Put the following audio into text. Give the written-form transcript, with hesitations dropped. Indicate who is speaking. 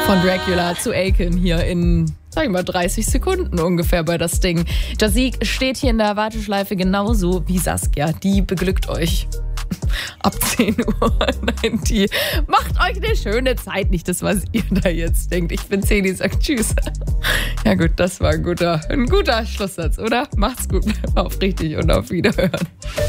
Speaker 1: Von Dracula zu Aiken hier in, sag ich mal, 30 Sekunden ungefähr bei das Ding. Jasik steht hier in der Warteschleife genauso wie Saskia. Die beglückt euch ab 10 Uhr. Nein, die macht euch eine schöne Zeit. Nicht das, was ihr da jetzt denkt. Ich bin 10, die sagt Tschüss. Ja gut, das war ein guter Schlusssatz, oder? Macht's gut, auf richtig und auf Wiederhören.